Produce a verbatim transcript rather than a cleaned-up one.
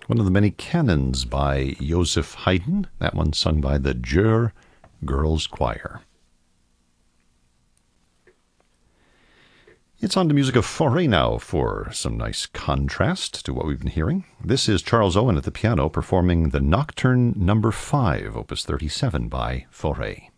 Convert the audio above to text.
one of the many canons by Joseph Haydn. That one sung by the Jur Girls Choir. It's on to music of Fauré now for some nice contrast to what we've been hearing. This is Charles Owen at the piano performing the Nocturne Number five, Opus thirty-seven by Fauré.